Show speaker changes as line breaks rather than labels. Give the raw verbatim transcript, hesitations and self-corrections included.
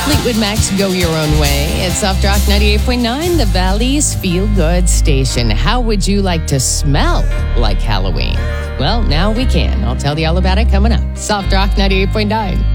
Fleetwood Mac's Go Your Own Way. It's Soft Rock ninety-eight point nine, the Valley's Feel Good Station. How would you like to smell like Halloween? Well, now we can. I'll tell you all about it coming up. Soft Rock ninety-eight point nine.